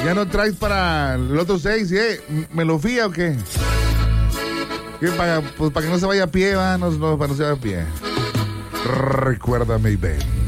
Ya no traes para el otro 6, ¿me lo fía o qué? Pues para que no se vaya a pie, para no se vaya a pie. Recuérdame, ven.